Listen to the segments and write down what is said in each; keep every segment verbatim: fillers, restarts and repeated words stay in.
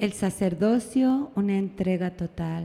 El sacerdocio, una entrega total.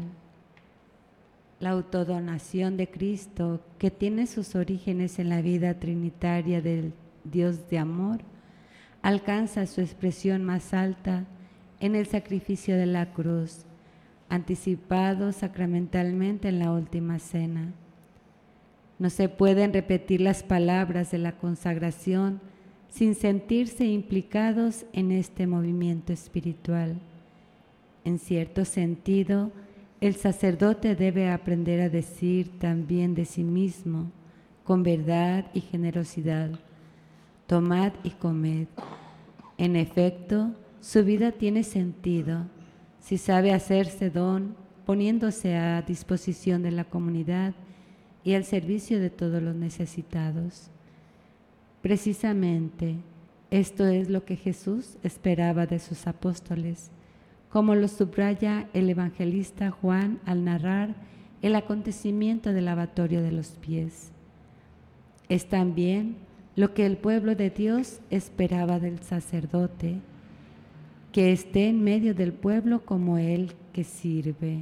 La autodonación de Cristo, que tiene sus orígenes en la vida trinitaria del Dios de amor, alcanza su expresión más alta en el sacrificio de la cruz, anticipado sacramentalmente en la última cena. No se pueden repetir las palabras de la consagración sin sentirse implicados en este movimiento espiritual. En cierto sentido, el sacerdote debe aprender a decir también de sí mismo, con verdad y generosidad: tomad y comed. En efecto, su vida tiene sentido si sabe hacerse don, poniéndose a disposición de la comunidad y al servicio de todos los necesitados. Precisamente, esto es lo que Jesús esperaba de sus apóstoles, como lo subraya el evangelista Juan al narrar el acontecimiento del lavatorio de los pies. Es también lo que el pueblo de Dios esperaba del sacerdote, que esté en medio del pueblo como el que sirve.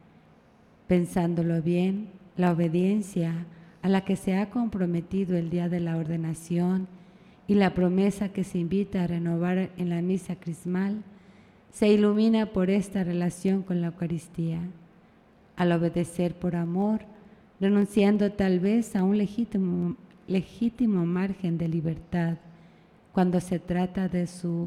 Pensándolo bien, la obediencia a la que se ha comprometido el día de la ordenación y la promesa que se invita a renovar en la misa crismal se ilumina por esta relación con la Eucaristía. Al obedecer por amor, renunciando tal vez a un legítimo, legítimo margen de libertad, cuando se trata de su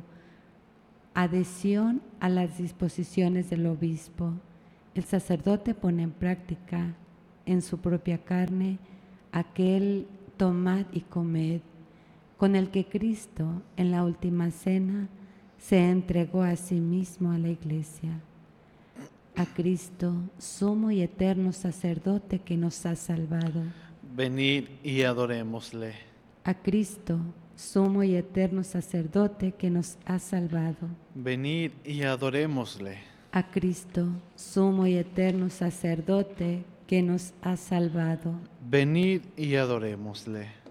adhesión a las disposiciones del obispo, el sacerdote pone en práctica en su propia carne aquel tomad y comed, con el que Cristo en la última cena se entregó a sí mismo a la Iglesia. A Cristo, sumo y eterno sacerdote que nos ha salvado. Venid y adorémosle. A Cristo, sumo y eterno sacerdote que nos ha salvado. Venid y adorémosle. A Cristo, sumo y eterno sacerdote que nos ha salvado. Venid y adorémosle.